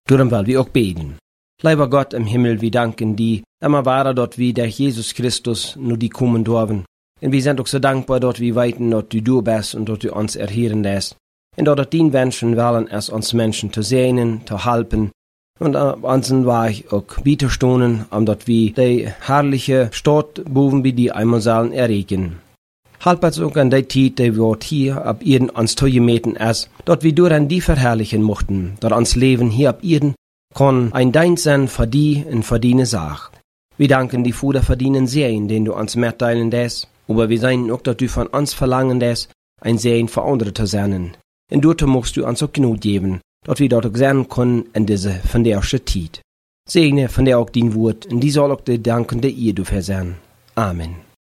Darum wollen wir auch beten. Lieber Gott im Himmel, wir danken dir, immer weiter dort wie der Jesus Christus nur die kommen dürfen. Und wir sind auch so dankbar, dort wir weiten, dort du bist und dort du uns erhören lässt. Und dort die Menschen wollen es uns Menschen zu sehen, zu helfen und unseren Weg auch weiterstoßen, um dort wie die herrliche Stadt boven, wie die einmal sollen erregen. Halb uns auch an der Zeit, die wir hier ab Erden uns zugemeten ist, dort wir durch an die verherrlichen mochten, dort uns Leben hier ab Erden kann ein Dienst sein für die und für deine Sache. Wir danken die Vater für den Segen, den du uns mitteilen lässt, aber wir sein auch, dass du von uns verlangen lässt, ein Segen für andere zu sein. Und dort musst du uns auch genug geben, dass wir dort auch sein können in diese von der Zeit. Segne von der auch dein Wort, und die soll auch die dankende ihr du versehen. Amen.